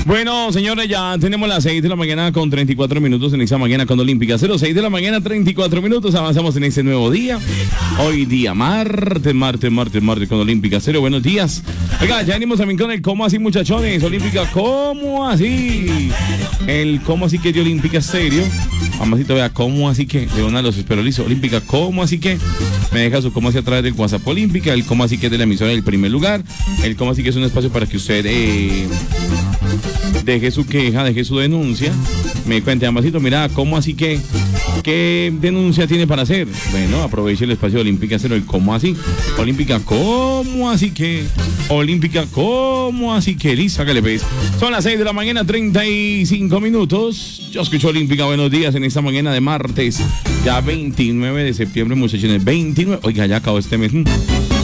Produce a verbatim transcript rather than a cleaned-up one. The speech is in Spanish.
Bueno, señores, ya tenemos las seis de la mañana con treinta y cuatro minutos en esta mañana con Olímpica Cero. seis de la mañana, treinta y cuatro minutos. Avanzamos en este nuevo día. Hoy día martes, martes, martes, martes con Olímpica Cero. Buenos días. Oiga, ya venimos también con el cómo así, muchachones. Olímpica, ¿cómo así? El cómo así que de Olímpica Stereo. Mamacita, vea, ¿cómo así que? De una de los espero listo. Olímpica, ¿cómo así que? Me deja su cómo así a través del WhatsApp Olímpica. El cómo así que es de la emisora del primer lugar. El cómo así que es un espacio para que usted eh, deje su queja, deje su denuncia. Me cuente, ambasito, mira, ¿cómo así que? ¿Qué denuncia tiene para hacer? Bueno, aproveche el espacio de Olímpica Cero, el cómo así. Olímpica, ¿cómo así que? Olímpica, ¿cómo así que? Listo, que le ves. Son las seis de la mañana, treinta y cinco minutos. Yo escucho Olímpica, buenos días en esta mañana de martes, ya veintinueve de septiembre, muchachones. veintinueve, oiga, ya acabó este mes.